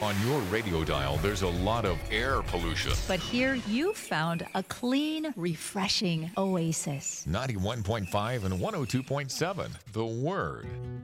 On your radio dial, there's a lot of air pollution. But here you found a clean, refreshing oasis. 91.5 and 102.7. The Word.